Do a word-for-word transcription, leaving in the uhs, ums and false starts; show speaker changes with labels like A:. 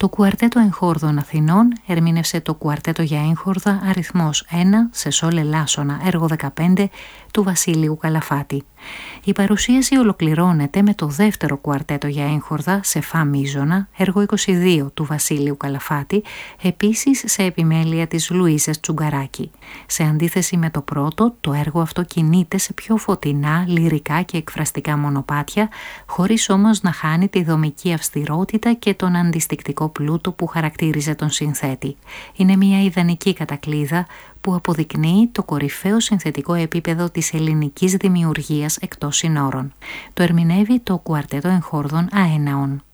A: Το κουαρτέτο εγχόρδων Αθηνών ερμήνευσε το κουαρτέτο για έγχορδα αριθμός ένα σε σόλ ελάσσονα, έργο δεκαπέντε του Βασίλειου Καλαφάτη. Η παρουσίαση ολοκληρώνεται με το δεύτερο κουαρτέτο για έγχορδα σε φα μείζωνα, έργο είκοσι δύο του Βασίλειου Καλαφάτη, επίσης σε επιμέλεια της Λουίζας Τσουγκαράκη. Σε αντίθεση με το πρώτο, το έργο αυτό κινείται σε πιο φωτεινά, λυρικά και εκφραστικά μονοπάτια, χωρίς όμως να χάνει τη δομική αυστηρότητα και τον αντιστικτικό πλούτο που χαρακτήριζε τον συνθέτη. Είναι μια ιδανική κατακλείδα που αποδεικνύει το κορυφαίο συνθετικό επίπεδο της ελληνικής δημιουργίας εκτός συνόρων. Το ερμηνεύει το κουαρτέτο εγχόρδων Αέναων.